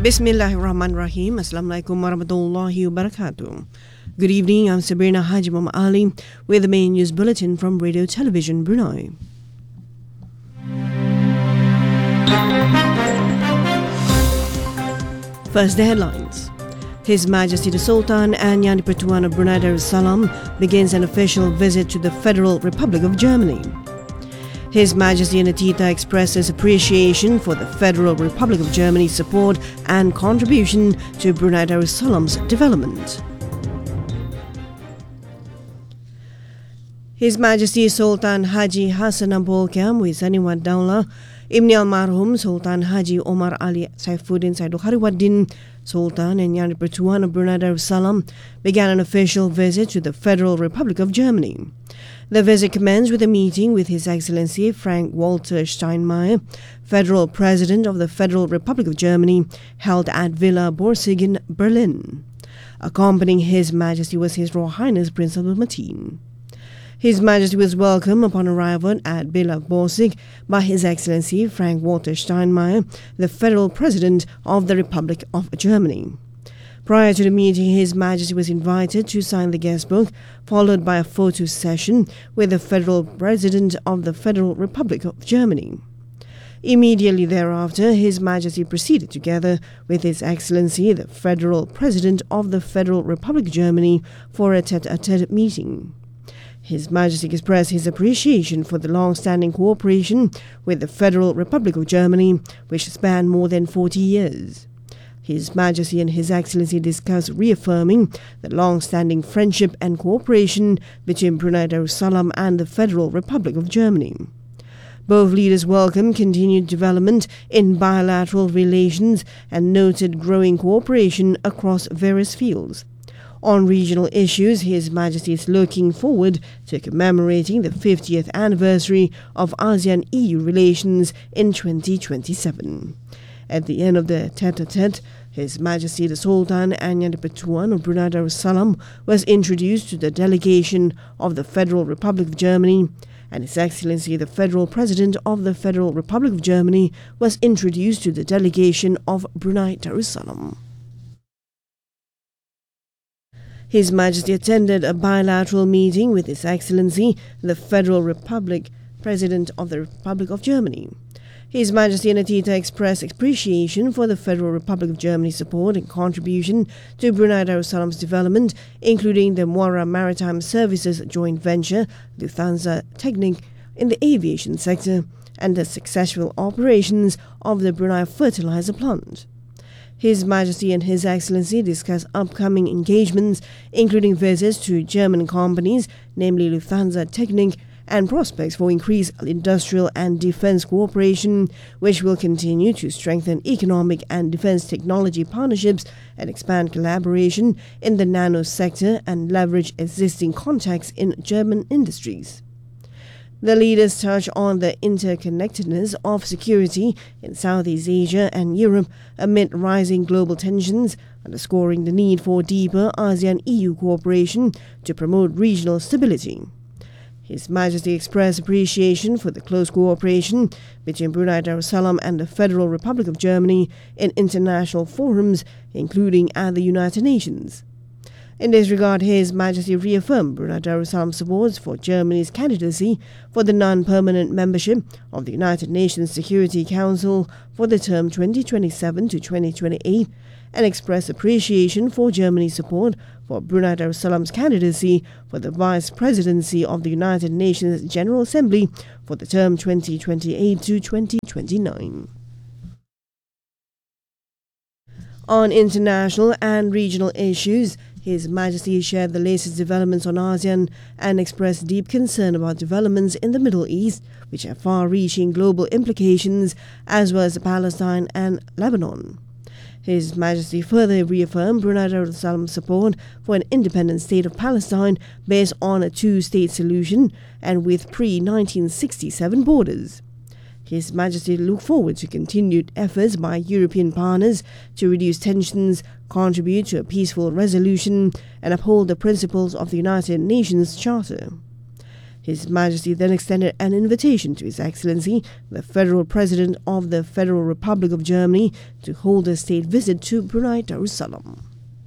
Bismillahirrahmanirrahim. Assalamualaikum warahmatullahi wabarakatuh. Good evening, I'm Sabrina Haji Muhammad Ali with the main news bulletin from Radio Television Brunei. First, the headlines. His Majesty the Sultan and Yani Pertuan of Brunei Darussalam begins an official visit to the Federal Republic of Germany. His Majesty Anatita expresses appreciation for the Federal Republic of Germany's support and contribution to Brunei Darussalam's development. His Majesty Sultan Haji Hassan Bolkiah Muhyiddin Daulah, Ibn al-Marhum Sultan Haji Omar Ali Saifuddin Saidul Khariwaddin, Sultan and Yani Pertuan of Brunei Darussalam began an official visit to the Federal Republic of Germany. The visit commenced with a meeting with His Excellency Frank-Walter Steinmeier, Federal President of the Federal Republic of Germany, held at Villa Borsig in Berlin. Accompanying His Majesty was His Royal Highness Prince Abdulmateen. His Majesty was welcomed upon arrival at Villa Borsig by His Excellency Frank-Walter Steinmeier, the Federal President of the Republic of Germany. Prior to the meeting, His Majesty was invited to sign the guest book, followed by a photo session with the Federal President of the Federal Republic of Germany. Immediately thereafter, His Majesty proceeded together with His Excellency, the Federal President of the Federal Republic of Germany, for a tete-a-tete meeting. His Majesty expressed his appreciation for the long-standing cooperation with the Federal Republic of Germany, which spanned more than 40 years. His Majesty and His Excellency discussed reaffirming the long-standing friendship and cooperation between Brunei Darussalam and the Federal Republic of Germany. Both leaders welcomed continued development in bilateral relations and noted growing cooperation across various fields. On regional issues, His Majesty is looking forward to commemorating the 50th anniversary of ASEAN-EU relations in 2027. At the end of the tete-a-tete, His Majesty the Sultan and Yani Pertuan of Brunei Darussalam was introduced to the delegation of the Federal Republic of Germany, and His Excellency the Federal President of the Federal Republic of Germany was introduced to the delegation of Brunei Darussalam. His Majesty attended a bilateral meeting with His Excellency the Federal Republic President of the Republic of Germany. His Majesty Anatita expressed appreciation for the Federal Republic of Germany's support and contribution to Brunei Darussalam's development, including the Muara Maritime Services joint venture, Lufthansa Technik, in the aviation sector, and the successful operations of the Brunei fertilizer plant. His Majesty and His Excellency discussed upcoming engagements, including visits to German companies, namely Lufthansa Technik, and prospects for increased industrial and defense cooperation, which will continue to strengthen economic and defense technology partnerships and expand collaboration in the nano sector and leverage existing contacts in German industries. The leaders touched on the interconnectedness of security in Southeast Asia and Europe amid rising global tensions, underscoring the need for deeper ASEAN-EU cooperation to promote regional stability. His Majesty expressed appreciation for the close cooperation between Brunei Darussalam and the Federal Republic of Germany in international forums, including at the United Nations. In this regard, His Majesty reaffirmed Brunei Darussalam's support for Germany's candidacy for the non-permanent membership of the United Nations Security Council for the term 2027 to 2028, and expressed appreciation for Germany's support for Brunei Darussalam's candidacy for the Vice Presidency of the United Nations General Assembly for the term 2028 to 2029. On international and regional issues, His Majesty shared the latest developments on ASEAN and expressed deep concern about developments in the Middle East, which have far-reaching global implications, as well as Palestine and Lebanon. His Majesty further reaffirmed Brunei Darussalam's support for an independent state of Palestine based on a two-state solution and with pre-1967 borders. His Majesty looked forward to continued efforts by European partners to reduce tensions, contribute to a peaceful resolution, and uphold the principles of the United Nations Charter. His Majesty then extended an invitation to His Excellency, the Federal President of the Federal Republic of Germany, to hold a state visit to Brunei Darussalam.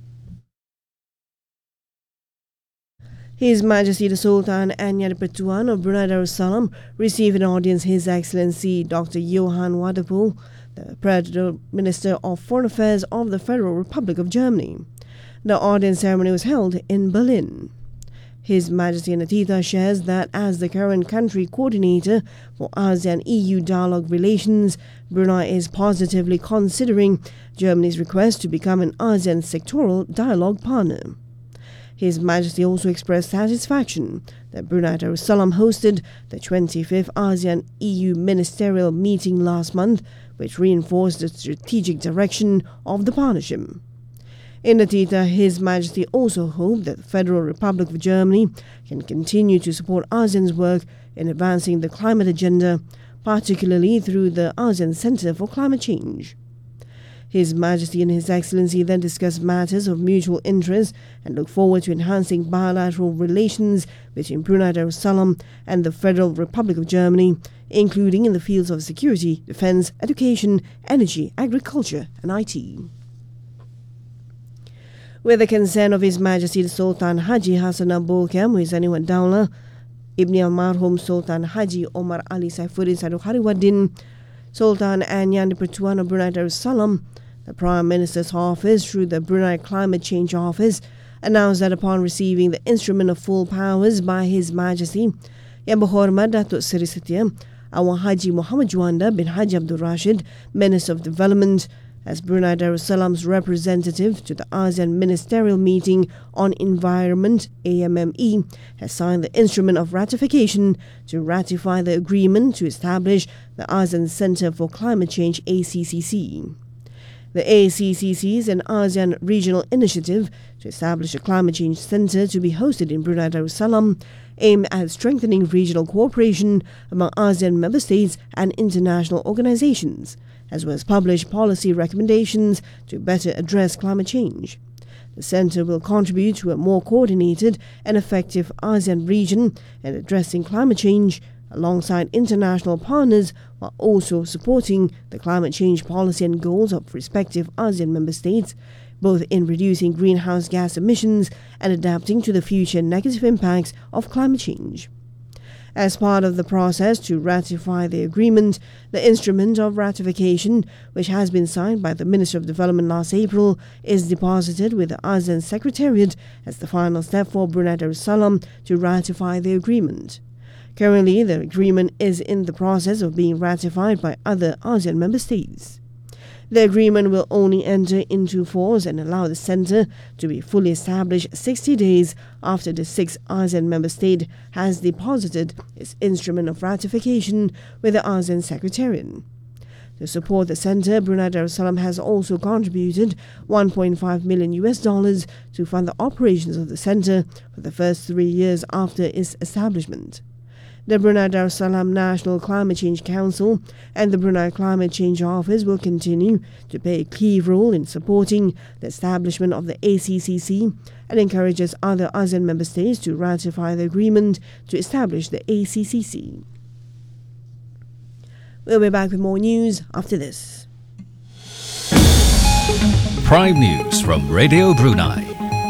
His Majesty the Sultan Anyar Pertuan of Brunei Darussalam received an audience His Excellency Dr. Johann Wadephul, the Federal Minister of Foreign Affairs of the Federal Republic of Germany. The audience ceremony was held in Berlin. His Majesty Natita shares that as the current country coordinator for ASEAN-EU dialogue relations, Brunei is positively considering Germany's request to become an ASEAN sectoral dialogue partner. His Majesty also expressed satisfaction that Brunei Darussalam hosted the 25th ASEAN-EU ministerial meeting last month, which reinforced the strategic direction of the partnership. In Natita, His Majesty also hoped that the Federal Republic of Germany can continue to support ASEAN's work in advancing the climate agenda, particularly through the ASEAN Centre for Climate Change. His Majesty and His Excellency then discussed matters of mutual interest and look forward to enhancing bilateral relations between Brunei Darussalam and the Federal Republic of Germany, including in the fields of security, defense, education, energy, agriculture, and IT. With the consent of His Majesty the Sultan Haji Hassan Al Bolkiah Muhyiddin Anwar Daula, Ibn al-Marhum Sultan Haji Omar Ali Saifuddin Said Khariwaddin, Sultan Anyan Pertuan of Brunei Darussalam, the Prime Minister's office through the Brunei Climate Change Office announced that upon receiving the instrument of full powers by His Majesty, Yang Berhormat Datuk Seri Setia Awang Haji Muhammad Juanda bin Haji Abdul Rashid, Minister of Development, as Brunei Darussalam's representative to the ASEAN Ministerial Meeting on Environment AMME, has signed the instrument of ratification to ratify the agreement to establish the ASEAN Centre for Climate Change ACCC. The ACCC is an ASEAN regional initiative to establish a climate change centre to be hosted in Brunei Darussalam, aimed at strengthening regional cooperation among ASEAN member states and international organizations, as well as publish policy recommendations to better address climate change. The centre will contribute to a more coordinated and effective ASEAN region in addressing climate change alongside international partners, while also supporting the climate change policy and goals of respective ASEAN member states, both in reducing greenhouse gas emissions and adapting to the future negative impacts of climate change. As part of the process to ratify the agreement, the instrument of ratification, which has been signed by the Minister of Development last April, is deposited with the ASEAN Secretariat as the final step for Brunei Darussalam to ratify the agreement. Currently, the agreement is in the process of being ratified by other ASEAN member states. The agreement will only enter into force and allow the centre to be fully established 60 days after the 6th ASEAN member state has deposited its instrument of ratification with the ASEAN Secretariat. To support the centre, Brunei Darussalam has also contributed $1.5 million to fund the operations of the centre for the first 3 years after its establishment. The Brunei Darussalam National Climate Change Council and the Brunei Climate Change Office will continue to play a key role in supporting the establishment of the ACCC and encourages other ASEAN member states to ratify the agreement to establish the ACCC. We'll be back with more news after this. Prime News from Radio Brunei.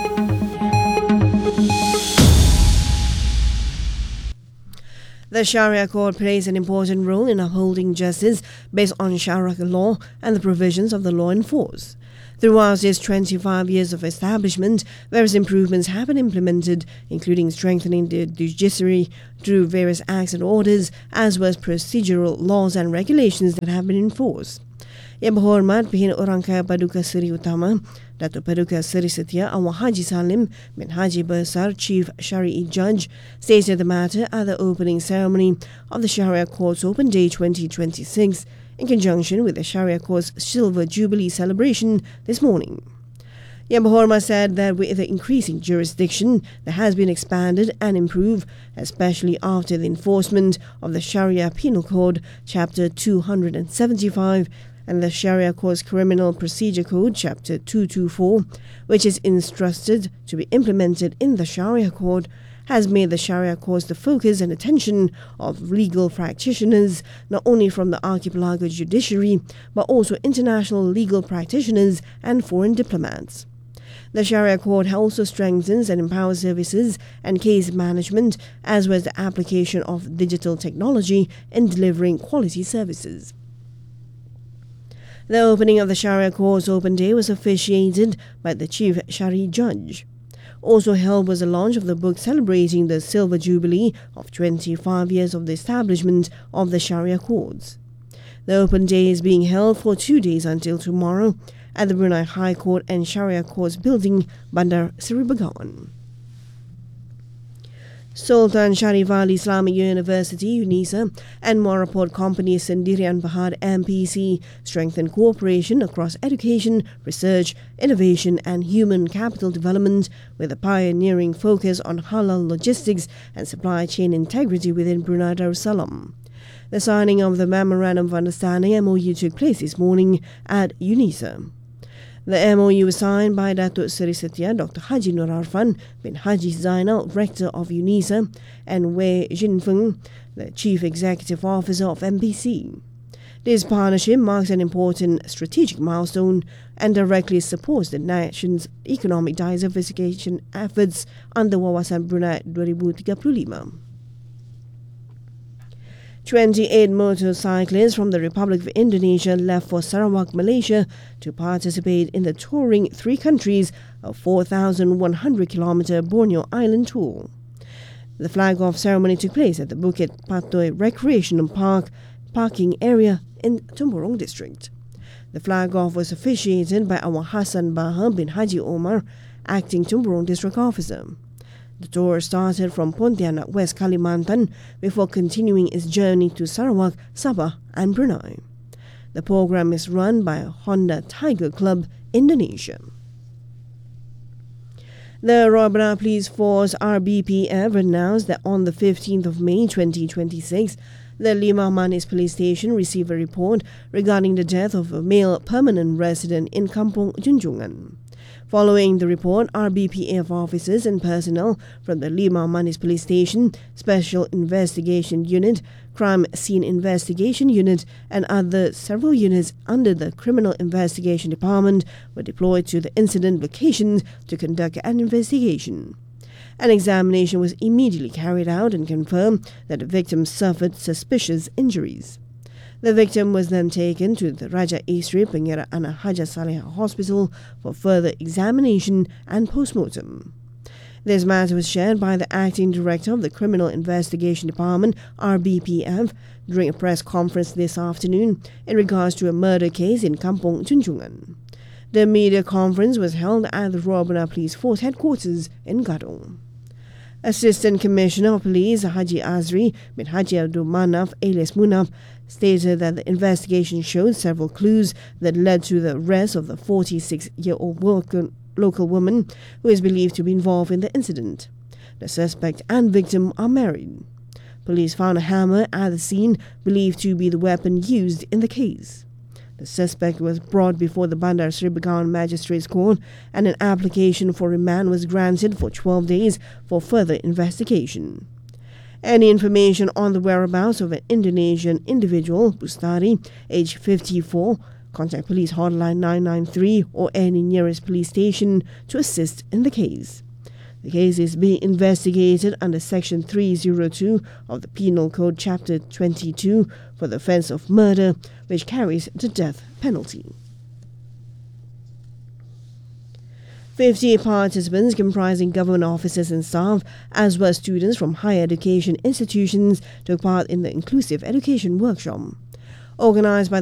The Sharia Court plays an important role in upholding justice based on Sharia law and the provisions of the law in force. Throughout its 25 years of establishment, various improvements have been implemented, including strengthening the judiciary through various acts and orders, as well as procedural laws and regulations that have been enforced. Yang Berhormat Pihin Orang Kaya Paduka Seri Utama, Datuk Paduka Seri Setia Awang Haji Salim bin Haji Besar, Chief Shari'i Judge, stated the matter at the opening ceremony of the Sharia Court's Open Day 2026 in conjunction with the Sharia Court's Silver Jubilee celebration this morning. Yang Berhormat said that with the increasing jurisdiction that has been expanded and improved, especially after the enforcement of the Sharia Penal Code, Chapter 275, and the Sharia Court's Criminal Procedure Code, Chapter 224, which is instructed to be implemented in the Sharia Court, has made the Sharia courts the focus and attention of legal practitioners, not only from the archipelago judiciary, but also international legal practitioners and foreign diplomats. The Sharia Court also strengthens and empowers services and case management, as well as the application of digital technology in delivering quality services. The opening of the Sharia Court's open day was officiated by the Chief Shari Judge. Also held was the launch of the book celebrating the Silver Jubilee of 25 years of the establishment of the Sharia Courts. The open day is being held for 2 days until tomorrow at the Brunei High Court and Sharia Courts building, Bandar Seri Begawan. Sultan Sharif Ali Islamic University, UNISA, and Moraport Company Sendirian Bahad MPC strengthen cooperation across education, research, innovation and human capital development with a pioneering focus on halal logistics and supply chain integrity within Brunei Darussalam. The signing of the Memorandum of Understanding MOU took place this morning at UNISA. The MOU was signed by Datuk Seri Setia Dr. Haji Nur Arfan bin Haji Zainal, Rector of UNISA, and Wei Jinfeng, the Chief Executive Officer of MPC. This partnership marks an important strategic milestone and directly supports the nation's economic diversification efforts under Wawasan Brunei 2035. 28 motorcyclists from the Republic of Indonesia left for Sarawak, Malaysia to participate in the touring 3 countries of 4,100-kilometer Borneo Island tour. The flag-off ceremony took place at the Bukit Patoy Recreational parking area in Tumburong District. The flag-off was officiated by Awang Hassan Baha bin Haji Omar, acting Tumburong District Officer. The tour started from Pontianak, West Kalimantan, before continuing its journey to Sarawak, Sabah and Brunei. The program is run by Honda Tiger Club, Indonesia. The Royal Brunei Police Force RBPF announced that on the 15th of May 2026, the Lima Manis Police Station received a report regarding the death of a male permanent resident in Kampong Junjungan. Following the report, RBPF officers and personnel from the Lima Manis Police Station, Special Investigation Unit, Crime Scene Investigation Unit and other several units under the Criminal Investigation Department were deployed to the incident location to conduct an investigation. An examination was immediately carried out and confirmed that the victim suffered suspicious injuries. The victim was then taken to the Raja Istri Pengira Ana Haja Saleha Hospital for further examination and postmortem. This matter was shared by the Acting Director of the Criminal Investigation Department, RBPF, during a press conference this afternoon in regards to a murder case in Kampong Junjungan. The media conference was held at the Royal Brunei Police Force headquarters in Gadong. Assistant Commissioner of Police Haji Azri bin Haji Abdul Manaf alias Munaf stated that the investigation showed several clues that led to the arrest of the 46-year-old local woman who is believed to be involved in the incident. The suspect and victim are married. Police found a hammer at the scene believed to be the weapon used in the case. The suspect was brought before the Bandar Seri Begawan Magistrates Court and an application for remand was granted for 12 days for further investigation. Any information on the whereabouts of an Indonesian individual, Bustari, age 54, contact police hotline 993 or any nearest police station to assist in the case. The case is being investigated under Section 302 of the Penal Code Chapter 22 for the offence of murder, which carries the death penalty. 50 participants comprising government officers and staff, as well as students from higher education institutions, took part in the Inclusive Education Workshop. Organized by